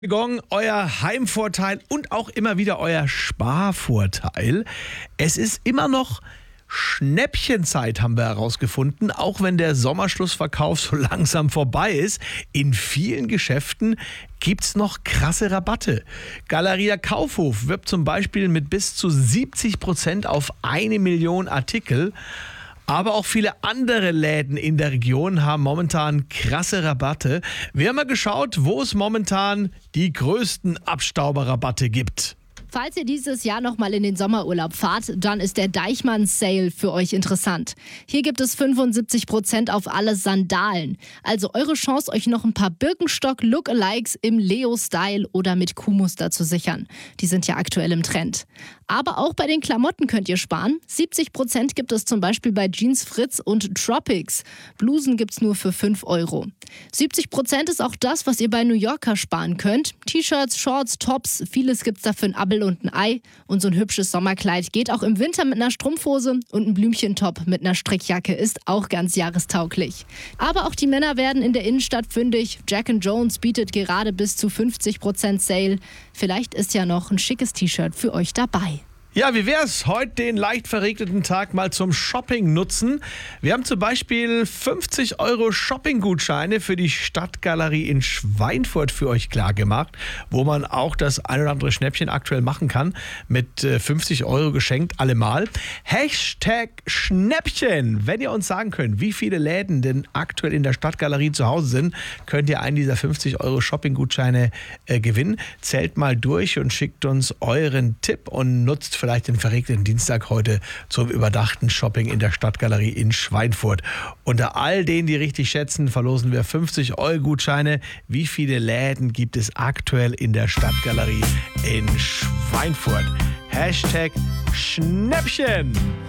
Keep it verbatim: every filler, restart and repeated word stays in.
Gong, euer Heimvorteil und auch immer wieder euer Sparvorteil. Es ist immer noch Schnäppchenzeit, haben wir herausgefunden, auch wenn der Sommerschlussverkauf so langsam vorbei ist. In vielen Geschäften gibt's noch krasse Rabatte. Galeria Kaufhof wirbt zum Beispiel mit bis zu siebzig Prozent auf eine Million Artikel. Aber auch viele andere Läden in der Region haben momentan krasse Rabatte. Wir haben mal geschaut, wo es momentan die größten Abstauberrabatte gibt. Falls ihr dieses Jahr noch mal in den Sommerurlaub fahrt, dann ist der Deichmann Sale für euch interessant. Hier gibt es fünfundsiebzig Prozent auf alle Sandalen. Also eure Chance, euch noch ein paar Birkenstock-Lookalikes im Leo-Style oder mit Kuhmuster zu sichern. Die sind ja aktuell im Trend. Aber auch bei den Klamotten könnt ihr sparen. siebzig Prozent gibt es zum Beispiel bei Jeans Fritz und Tropics. Blusen gibt's nur für fünf Euro. siebzig Prozent ist auch das, was ihr bei New Yorker sparen könnt. T-Shirts, Shorts, Tops, vieles gibt's dafür ein Abel und ein Ei. Und so ein hübsches Sommerkleid geht auch im Winter mit einer Strumpfhose und ein Blümchentop mit einer Strickjacke ist auch ganz jahrestauglich. Aber auch die Männer werden in der Innenstadt fündig. Jack and Jones bietet gerade bis zu fünfzig Prozent Sale. Vielleicht ist ja noch ein schickes T-Shirt für euch dabei. Ja, wie wär's? Heute den leicht verregneten Tag mal zum Shopping nutzen. Wir haben zum Beispiel fünfzig Euro Shopping-Gutscheine für die Stadtgalerie in Schweinfurt für euch klar gemacht, wo man auch das ein oder andere Schnäppchen aktuell machen kann. Mit fünfzig Euro geschenkt allemal. Hashtag Schnäppchen. Wenn ihr uns sagen könnt, wie viele Läden denn aktuell in der Stadtgalerie zu Hause sind, könnt ihr einen dieser fünfzig Euro Shopping-Gutscheine äh, gewinnen. Zählt mal durch und schickt uns euren Tipp und nutzt vielleicht den verregneten Dienstag heute zum überdachten Shopping in der Stadtgalerie in Schweinfurt. Unter all denen, die richtig schätzen, verlosen wir fünfzig Euro Gutscheine. Wie viele Läden gibt es aktuell in der Stadtgalerie in Schweinfurt? Hashtag Schnäppchen.